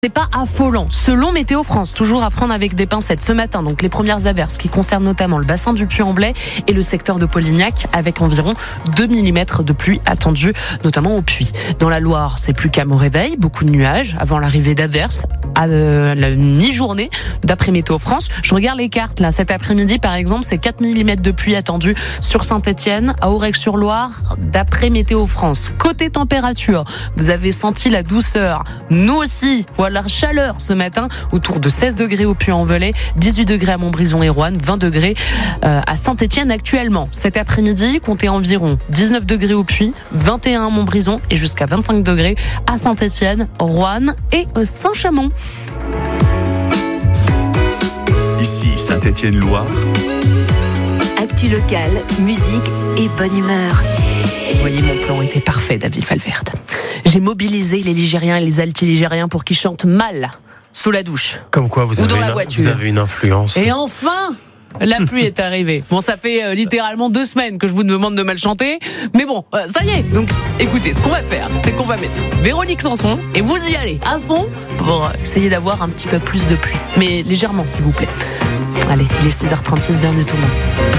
C'est pas affolant. Selon Météo France, toujours à prendre avec des pincettes. Ce matin, donc les premières averses qui concernent notamment le bassin du Puy-en-Velay et le secteur de Polignac, avec environ 2 mm de pluie attendue, notamment au Puy. Dans la Loire, c'est plus calme au réveil, beaucoup de nuages avant l'arrivée d'averses à la mi-journée, d'après Météo France. Je regarde les cartes là. Cet après-midi, par exemple, c'est 4 mm de pluie attendue sur Saint-Étienne, à Aurec-sur-Loire, d'après Météo France. Côté température, vous avez senti la douceur. Nous aussi, voilà la chaleur ce matin, autour de 16 degrés au Puy-en-Velay, 18 degrés à Montbrison et Roanne, 20 degrés à Saint-Étienne actuellement. Cet après-midi, comptez environ 19 degrés au Puy, 21 à Montbrison et jusqu'à 25 degrés à Saint-Étienne, Roanne et Saint-Chamond. Ici Saint-Étienne-Loire. Actu locale, musique et bonne humeur. Vous voyez, mon plan était parfait, David Valverde. J'ai mobilisé les Ligériens et les Altiligériens pour qu'ils chantent mal sous la douche. Comme quoi, vous avez une influence. Et enfin, la pluie est arrivée. Bon, ça fait littéralement 2 semaines que je vous demande de mal chanter. Mais bon, ça y est. Donc, écoutez, ce qu'on va faire, c'est qu'on va mettre Véronique Sanson et vous y allez à fond pour essayer d'avoir un petit peu plus de pluie. Mais légèrement, s'il vous plaît. Allez, il est 6h36, bienvenue tout le monde.